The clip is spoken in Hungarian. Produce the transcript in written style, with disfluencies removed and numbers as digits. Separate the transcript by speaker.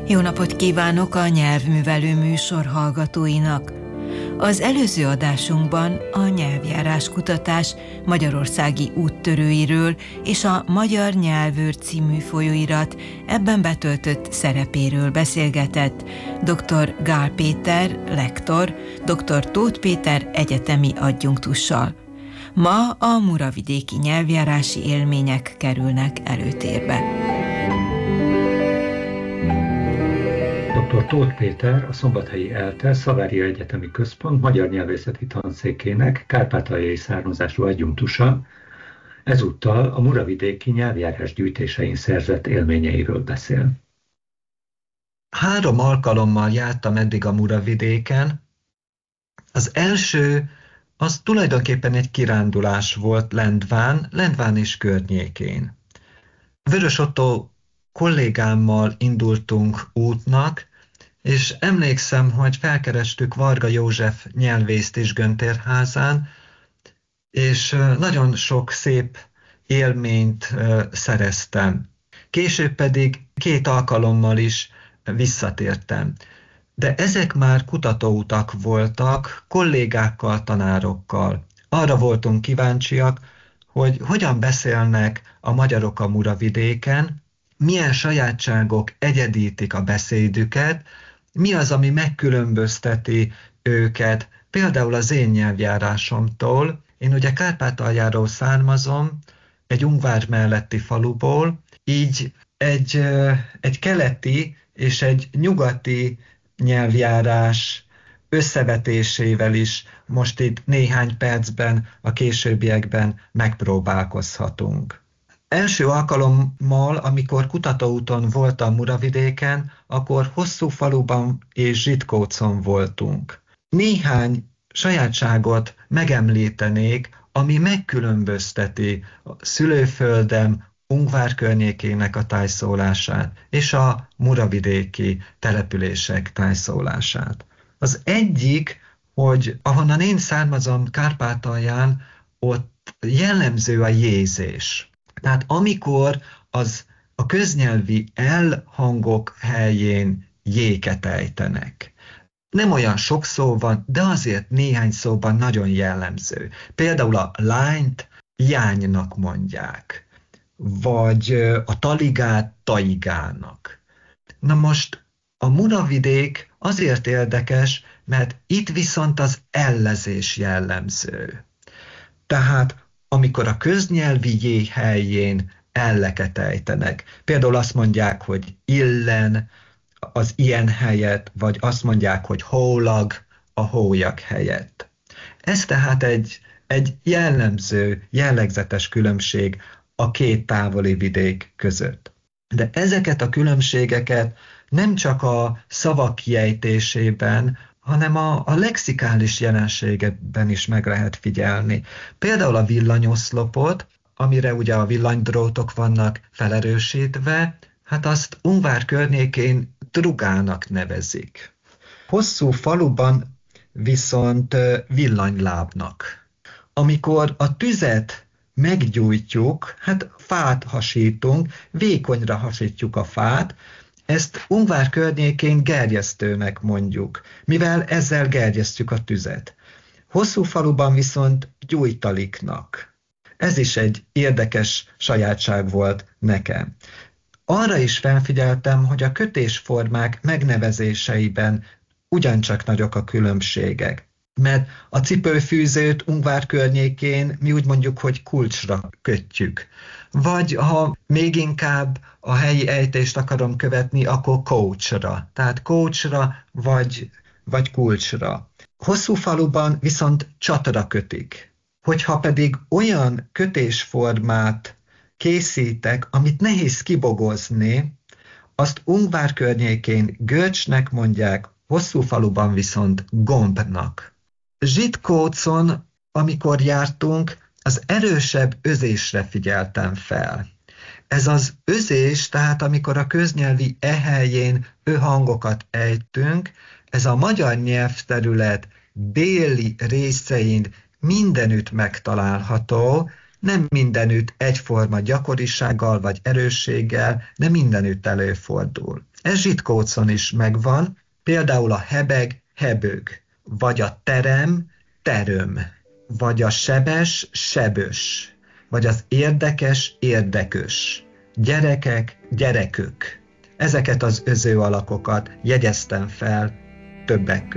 Speaker 1: Jó napot kívánok a nyelvművelő műsor hallgatóinak! Az előző adásunkban a nyelvjárás kutatás magyarországi úttörőiről és a Magyar Nyelvőr című folyóirat ebben betöltött szerepéről beszélgetett dr. Gál Péter, lektor, dr. Tóth Péter egyetemi adjunktussal. Ma a muravidéki nyelvjárási élmények kerülnek előtérbe.
Speaker 2: Dr. Tóth Péter, a Szombathelyi ELTE Szavária Egyetemi Központ Magyar Nyelvészeti Tanszékének kárpátaljai származású adjunktusa, ezúttal a muravidéki nyelvjárás gyűjtésein szerzett élményeiről beszél.
Speaker 3: 3 alkalommal jártam eddig a Muravidéken. Az első, az tulajdonképpen egy kirándulás volt Lendván és környékén. Vörös Ottó kollégámmal indultunk útnak, és emlékszem, hogy felkerestük Varga József nyelvészt is Göntérházán, és nagyon sok szép élményt szereztem. Később pedig 2 alkalommal is visszatértem. De ezek már kutatóutak voltak, kollégákkal, tanárokkal. Arra voltunk kíváncsiak, hogy hogyan beszélnek a magyarok a Muravidéken, milyen sajátságok egyedítik a beszédüket, mi az, ami megkülönbözteti őket, például az én nyelvjárásomtól. Én ugye Kárpátaljáról származom, egy Ungvár melletti faluból, így egy keleti és egy nyugati nyelvjárás összevetésével is most itt néhány percben, a későbbiekben megpróbálkozhatunk. Első alkalommal, amikor kutatóúton voltam Muravidéken, akkor Hosszúfaluban és Zsitkócon voltunk. Néhány sajátságot megemlítenék, ami megkülönbözteti a szülőföldem Ungvár környékének a tájszólását és a muravidéki települések tájszólását. Az egyik, hogy ahonnan én származom Kárpátalján, ott jellemző a jézés. Tehát amikor a köznyelvi elhangok helyén jéket ejtenek. Nem olyan sok szó van, de azért néhány szóban nagyon jellemző. Például a lányt jánynak mondják, vagy a taligát taigának. Na most a Muravidék azért érdekes, mert itt viszont az ellezés jellemző. Tehát amikor a köznyelvi j helyén elleket ejtenek, például azt mondják, hogy illen az ilyen helyett, vagy azt mondják, hogy hólag a hólyag helyett. Ez tehát egy jellemző, jellegzetes különbség a 2 távoli vidék között. De ezeket a különbségeket nem csak a szavak kiejtésében, hanem a lexikális jelenségekben is meg lehet figyelni. Például a villanyoszlopot, amire ugye a villanydrótok vannak felerősítve, hát azt Ungvár környékén drugának nevezik. Hosszúfaluban viszont villanylábnak. Amikor a tüzet meggyújtjuk, hát fát hasítunk, vékonyra hasítjuk a fát, ezt Ungvár környékén gerjesztőnek mondjuk, mivel ezzel gerjesztjük a tüzet. Hosszúfaluban viszont gyújtaliknak. Ez is egy érdekes sajátság volt nekem. Arra is felfigyeltem, hogy a kötésformák megnevezéseiben ugyancsak nagyok a különbségek. Mert a cipőfűzőt Ungvár környékén mi úgy mondjuk, hogy kulcsra kötjük. Vagy ha még inkább a helyi ejtést akarom követni, akkor kócsra. Tehát kócsra vagy kulcsra. Hosszúfaluban viszont csatra kötik. Hogyha pedig olyan kötésformát készítek, amit nehéz kibogozni, azt Ungvár környékén görcsnek mondják, Hosszúfaluban viszont gombnak. Zsitkócon, amikor jártunk, az erősebb özésre figyeltem fel. Ez az özés, tehát amikor a köznyelvi helyén hangokat ejtünk, ez a magyar nyelvterület déli részein mindenütt megtalálható, Nem mindenütt egyforma gyakorisággal vagy erősséggel, de mindenütt előfordul. Ez Zsitkócon is megvan, például a hebeg, hebög, vagy a terem, teröm, vagy a sebes, sebös, vagy az érdekes, érdekös, gyerekek, gyerekök. Ezeket az özőalakokat jegyeztem fel többek között.